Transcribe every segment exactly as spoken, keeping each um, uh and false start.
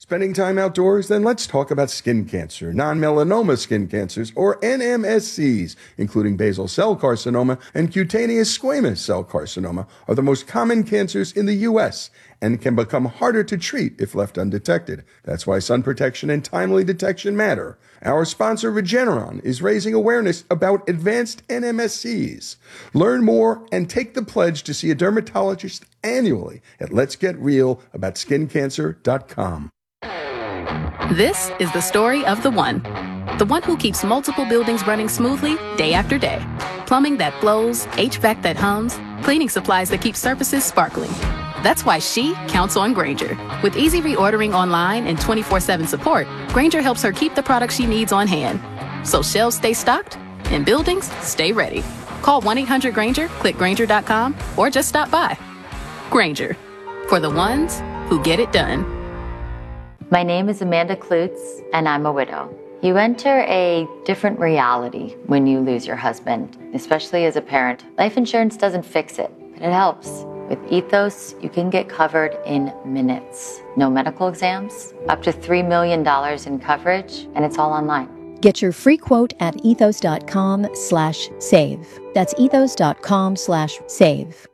Spending time outdoors? Then let's talk about skin cancer. Non-melanoma skin cancers, or N M S Cs, including basal cell carcinoma and cutaneous squamous cell carcinoma, are the most common cancers in the U S and can become harder to treat if left undetected. That's why sun protection and timely detection matter. Our sponsor, Regeneron, is raising awareness about advanced N M S Cs. Learn more and take the pledge to see a dermatologist annually at lets get real about skin cancer dot com. This is the story of the one. The one who keeps multiple buildings running smoothly day after day. Plumbing that flows, H V A C that hums, cleaning supplies that keep surfaces sparkling. That's why she counts on Grainger. With easy reordering online and twenty-four seven support, Grainger helps her keep the products she needs on hand. So shelves stay stocked and buildings stay ready. Call one eight hundred Grainger, click Grainger dot com, or just stop by. Grainger, for the ones who get it done. My name is Amanda Klutz, and I'm a widow. You enter a different reality when you lose your husband, especially as a parent. Life insurance doesn't fix it, but it helps. With Ethos, you can get covered in minutes. No medical exams, up to three million dollars in coverage, and it's all online. Get your free quote at ethos.com slash save. That's ethos.com slash save.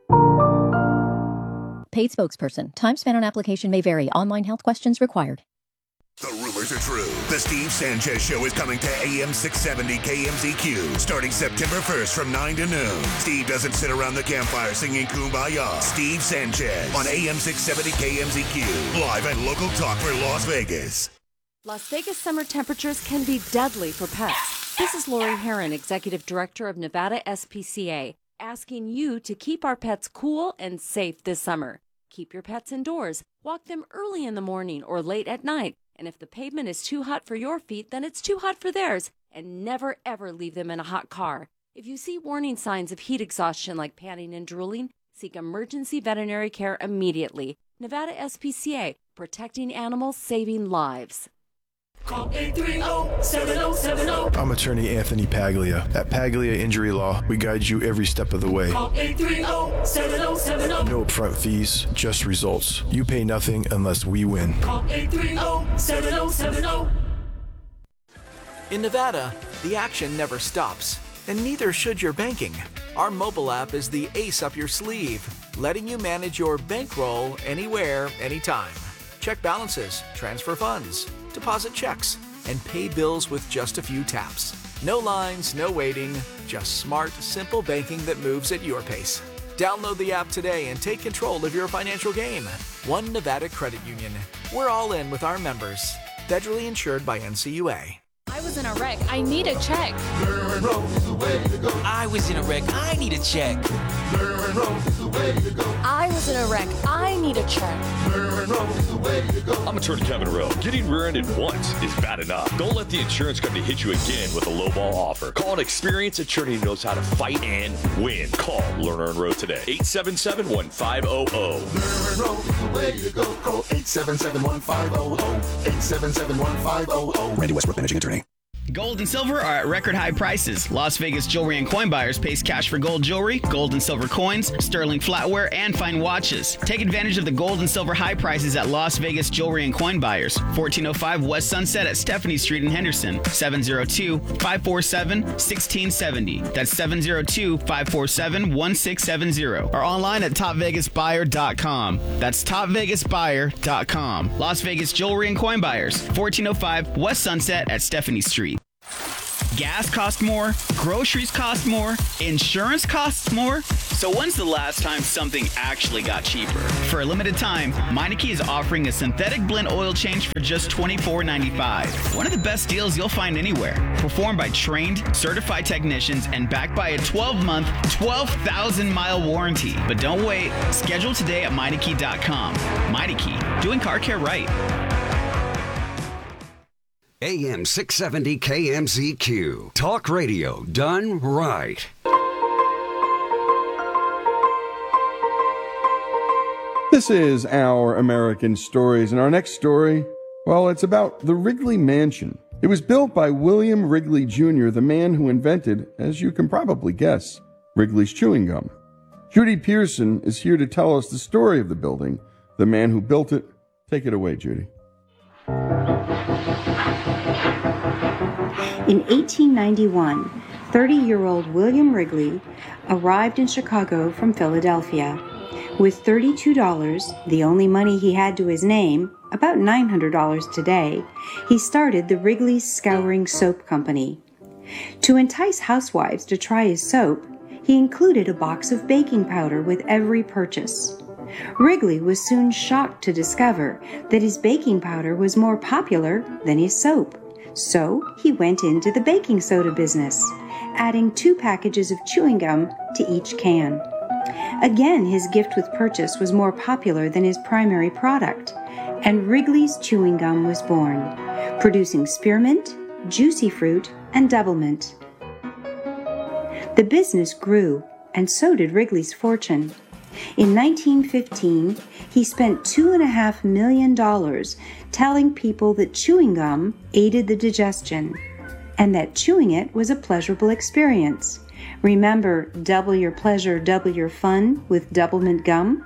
Paid spokesperson. Time spent on application may vary. Online health questions required. The rumors are true. The Steve Sanchez Show is coming to A M six seventy K M Z Q starting September first from nine to noon. Steve doesn't sit around the campfire singing Kumbaya. Steve Sanchez on A M six seventy K M Z Q. Live and local talk for Las Vegas. Las Vegas summer temperatures can be deadly for pets. This is Lori Heron, Executive Director of Nevada S P C A, asking you to keep our pets cool and safe this summer. Keep your pets indoors. Walk them early in the morning or late at night. And if the pavement is too hot for your feet, then it's too hot for theirs. And never, ever leave them in a hot car. If you see warning signs of heat exhaustion like panting and drooling, seek emergency veterinary care immediately. Nevada S P C A, protecting animals, saving lives. Call eight three zero, seven zero seven zero. I'm attorney Anthony Paglia. At Paglia Injury Law, we guide you every step of the way. Call eight three zero, seven zero seven zero. No upfront fees, just results. You pay nothing unless we win. Call eight three zero, seven zero seven zero. In Nevada, the action never stops, and neither should your banking. Our mobile app is the ace up your sleeve, letting you manage your bankroll anywhere, anytime. Check balances, transfer funds, deposit checks, and pay bills with just a few taps. No lines, no waiting, just smart, simple banking that moves at your pace. Download the app today and take control of your financial game. One Nevada Credit Union. We're all in with our members. Federally insured by N C U A. I was in a wreck. I need a check. Learn Road is the way to go. I was in a wreck. I need a check. Learn Road is the way to go. I was in a wreck. I need a check. Learn Road is the way to go. I'm attorney Kevin Rowe. Getting rear-ended once is bad enough. Don't let the insurance company hit you again with a lowball offer. Call an experienced attorney who knows how to fight and win. Call Lerner and Rowe today. eight seven seven, one five zero zero. Learn Road is the way to go. Call eight seven seven, one five zero zero. eight seven seven, one five zero zero. Randy Westbrook, managing attorney. Gold and silver are at record high prices. Las Vegas Jewelry and Coin Buyers pays cash for gold jewelry, gold and silver coins, sterling flatware, and fine watches. Take advantage of the gold and silver high prices at Las Vegas Jewelry and Coin Buyers. fourteen oh five West Sunset at Stephanie Street in Henderson. seven oh two, five four seven, one six seven oh. That's seven oh two, five four seven, one six seven oh. Or online at top vegas buyer dot com. That's top vegas buyer dot com. Las Vegas Jewelry and Coin Buyers. fourteen oh five West Sunset at Stephanie Street. Gas costs more, groceries cost more, insurance costs more. So when's the last time something actually got cheaper? For a limited time, Meineke is offering a synthetic blend oil change for just twenty-four ninety-five. One of the best deals you'll find anywhere. Performed by trained, certified technicians and backed by a twelve-month, twelve thousand mile warranty. But don't wait. Schedule today at Meineke dot com. Meineke, doing car care right. A M six seventy K M Z Q. Talk radio done right. This is Our American Stories, and our next story, well, it's about the Wrigley Mansion. It was built by William Wrigley Junior, the man who invented, as you can probably guess, Wrigley's chewing gum. Judy Pearson is here to tell us the story of the building, the man who built it. Take it away, Judy. In eighteen ninety-one, thirty-year-old William Wrigley arrived in Chicago from Philadelphia. With thirty-two dollars, the only money he had to his name, about nine hundred dollars today, he started the Wrigley's Scouring Soap Company. To entice housewives to try his soap, he included a box of baking powder with every purchase. Wrigley was soon shocked to discover that his baking powder was more popular than his soap. So he went into the baking soda business, adding two packages of chewing gum to each can. Again, his gift with purchase was more popular than his primary product, and Wrigley's Chewing Gum was born, producing spearmint, juicy fruit, and doublemint. The business grew, and so did Wrigley's fortune. In nineteen fifteen, he spent two and a half million dollars telling people that chewing gum aided the digestion, and that chewing it was a pleasurable experience. Remember, double your pleasure, double your fun with Doublemint gum?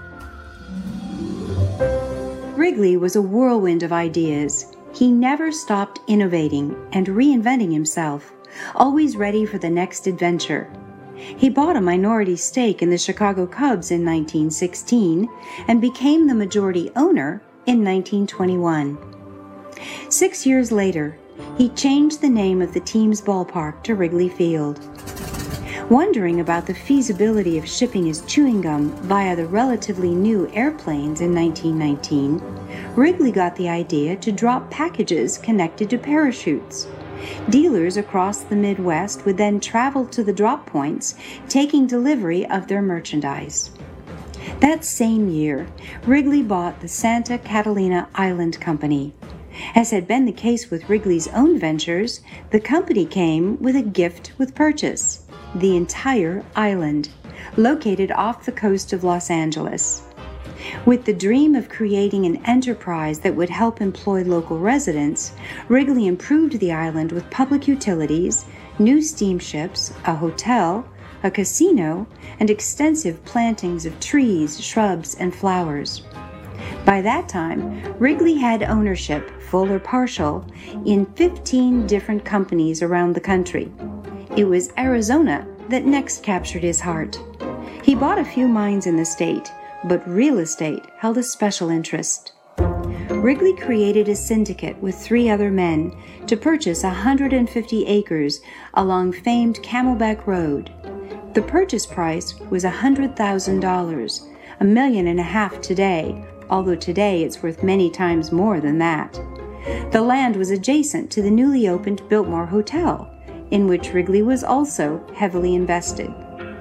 Wrigley was a whirlwind of ideas. He never stopped innovating and reinventing himself, always ready for the next adventure. He bought a minority stake in the Chicago Cubs in nineteen sixteen and became the majority owner in nineteen twenty-one. Six years later, he changed the name of the team's ballpark to Wrigley Field. Wondering about the feasibility of shipping his chewing gum via the relatively new airplanes in nineteen nineteen, Wrigley got the idea to drop packages connected to parachutes. Dealers across the Midwest would then travel to the drop points, taking delivery of their merchandise. That same year, Wrigley bought the Santa Catalina Island Company. As had been the case with Wrigley's own ventures, the company came with a gift with purchase: the entire island, located off the coast of Los Angeles. With the dream of creating an enterprise that would help employ local residents, Wrigley improved the island with public utilities, new steamships, a hotel, a casino, and extensive plantings of trees, shrubs, and flowers. By that time, Wrigley had ownership, full or partial, in fifteen different companies around the country. It was Arizona that next captured his heart. He bought a few mines in the state, but real estate held a special interest. Wrigley created a syndicate with three other men to purchase one hundred fifty acres along famed Camelback Road. The purchase price was one hundred thousand dollars, a million and a half today, although today it's worth many times more than that. The land was adjacent to the newly opened Biltmore Hotel, in which Wrigley was also heavily invested.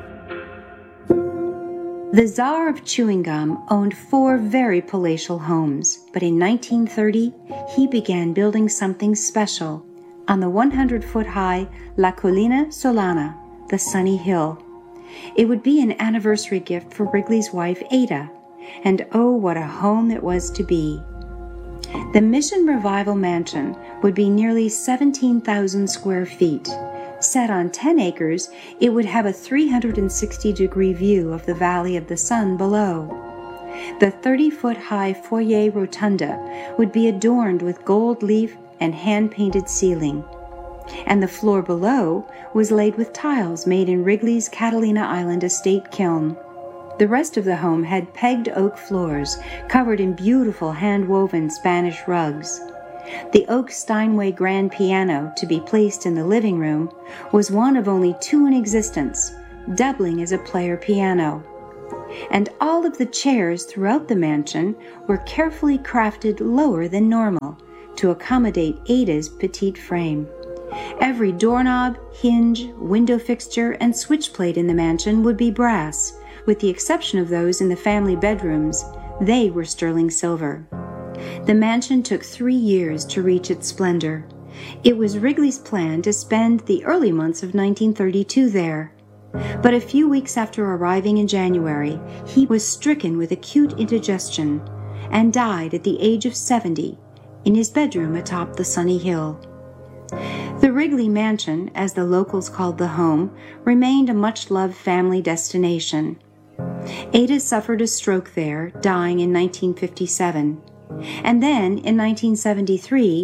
The Czar of Chewing Gum owned four very palatial homes, but in nineteen thirty, he began building something special on the one hundred foot high La Colina Solana, the Sunny Hill. It would be an anniversary gift for Wrigley's wife, Ada, and oh, what a home it was to be. The Mission Revival Mansion would be nearly seventeen thousand square feet. Set on ten acres, it would have a three hundred sixty degree view of the Valley of the Sun below. The thirty foot high foyer rotunda would be adorned with gold leaf and hand-painted ceiling, and the floor below was laid with tiles made in Wrigley's Catalina Island estate kiln. The rest of the home had pegged oak floors covered in beautiful hand-woven Spanish rugs. The oak Steinway grand piano, to be placed in the living room, was one of only two in existence, doubling as a player piano. And all of the chairs throughout the mansion were carefully crafted lower than normal to accommodate Ada's petite frame. Every doorknob, hinge, window fixture, and switch plate in the mansion would be brass, with the exception of those in the family bedrooms. They were sterling silver. The mansion took three years to reach its splendor. It was Wrigley's plan to spend the early months of nineteen thirty-two there. But a few weeks after arriving in January, he was stricken with acute indigestion and died at the age of seventy in his bedroom atop the Sunny Hill. The Wrigley Mansion, as the locals called the home, remained a much-loved family destination. Ada suffered a stroke there, dying in nineteen fifty-seven. And then, in nineteen seventy-three, the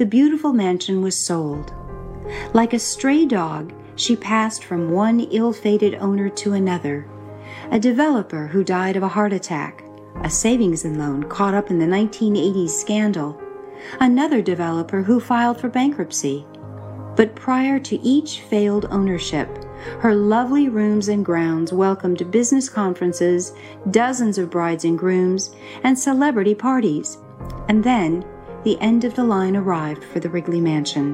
the beautiful mansion was sold. Like a stray dog, she passed from one ill-fated owner to another. A developer who died of a heart attack, a savings and loan caught up in the nineteen eighties scandal, another developer who filed for bankruptcy. But prior to each failed ownership, her lovely rooms and grounds welcomed business conferences, dozens of brides and grooms, and celebrity parties. And then, the end of the line arrived for the Wrigley Mansion.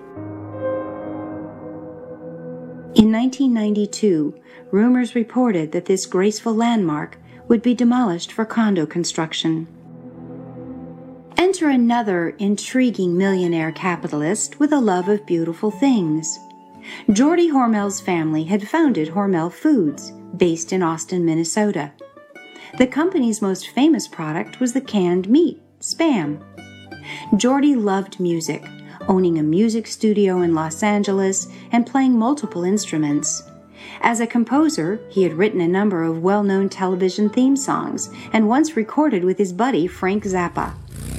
In nineteen ninety-two, rumors reported that this graceful landmark would be demolished for condo construction. Enter another intriguing millionaire capitalist with a love of beautiful things. Geordie Hormel's family had founded Hormel Foods, based in Austin, Minnesota. The company's most famous product was the canned meat, Spam. Geordie loved music, owning a music studio in Los Angeles and playing multiple instruments. As a composer, he had written a number of well-known television theme songs and once recorded with his buddy Frank Zappa.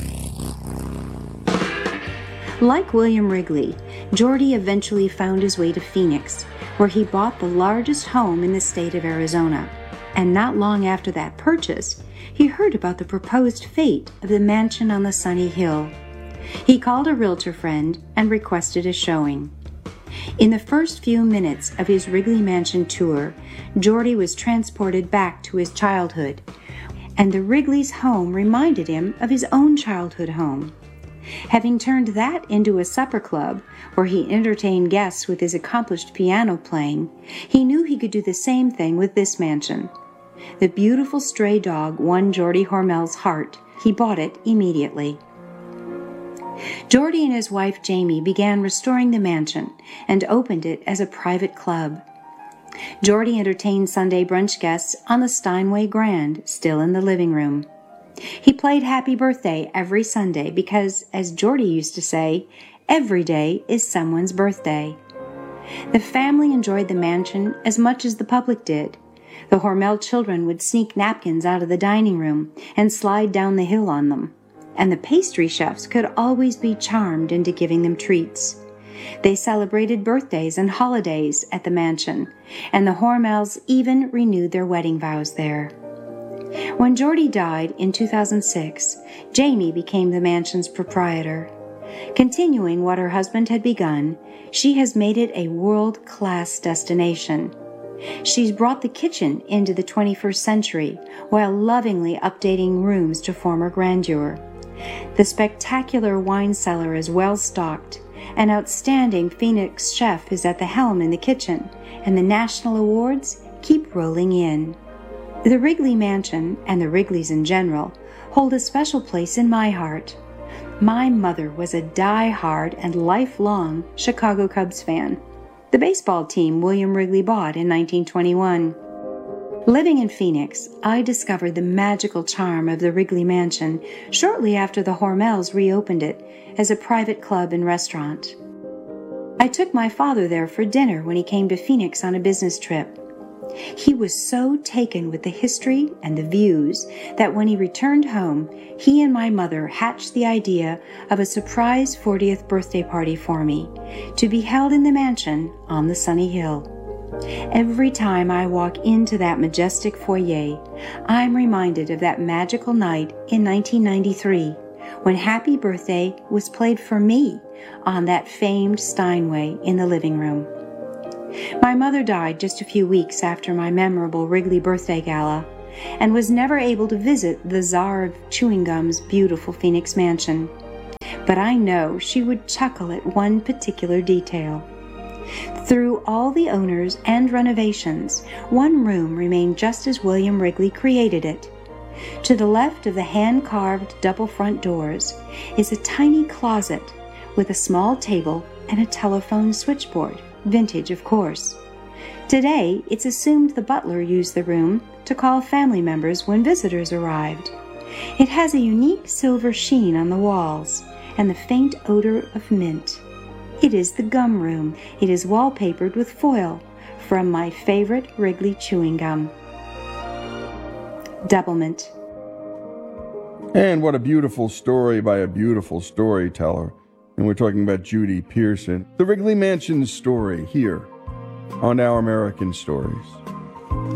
Like William Wrigley, Geordie eventually found his way to Phoenix, where he bought the largest home in the state of Arizona. And not long after that purchase, he heard about the proposed fate of the mansion on the sunny hill. He called a realtor friend and requested a showing. In the first few minutes of his Wrigley Mansion tour, Geordie was transported back to his childhood, and the Wrigley's home reminded him of his own childhood home. Having turned that into a supper club where he entertained guests with his accomplished piano playing, he knew he could do the same thing with this mansion. The beautiful stray dog won Geordie Hormel's heart. He bought it immediately. Geordie and his wife Jamie began restoring the mansion and opened it as a private club. Geordie entertained Sunday brunch guests on the Steinway Grand, still in the living room. He played Happy Birthday every Sunday because, as Geordie used to say, every day is someone's birthday. The family enjoyed the mansion as much as the public did. The Hormel children would sneak napkins out of the dining room and slide down the hill on them, and the pastry chefs could always be charmed into giving them treats. They celebrated birthdays and holidays at the mansion, and the Hormels even renewed their wedding vows there. When Geordie died in two thousand six, Jamie became the mansion's proprietor. Continuing what her husband had begun, she has made it a world-class destination. She's brought the kitchen into the twenty-first century while lovingly updating rooms to former grandeur. The spectacular wine cellar is well stocked. An outstanding Phoenix chef is at the helm in the kitchen, and the national awards keep rolling in. The Wrigley Mansion, and the Wrigleys in general, hold a special place in my heart. My mother was a die-hard and lifelong Chicago Cubs fan, the baseball team William Wrigley bought in nineteen twenty-one. Living in Phoenix, I discovered the magical charm of the Wrigley Mansion shortly after the Hormels reopened it as a private club and restaurant. I took my father there for dinner when he came to Phoenix on a business trip. He was so taken with the history and the views that when he returned home, he and my mother hatched the idea of a surprise fortieth birthday party for me, to be held in the mansion on the sunny hill. Every time I walk into that majestic foyer, I'm reminded of that magical night in nineteen ninety-three, when Happy Birthday was played for me on that famed Steinway in the living room. My mother died just a few weeks after my memorable Wrigley birthday gala, and was never able to visit the Czar of Chewing Gum's beautiful Phoenix mansion. But I know she would chuckle at one particular detail. Through all the owners and renovations, one room remained just as William Wrigley created it. To the left of the hand-carved double front doors is a tiny closet with a small table and a telephone switchboard, vintage of course. Today, it's assumed the butler used the room to call family members when visitors arrived. It has a unique silver sheen on the walls and the faint odor of mint. It is the gum room. It is wallpapered with foil from my favorite Wrigley chewing gum. Doublemint. And what a beautiful story by a beautiful storyteller. And we're talking about Judy Pearson. The Wrigley Mansion story here on Our American Stories.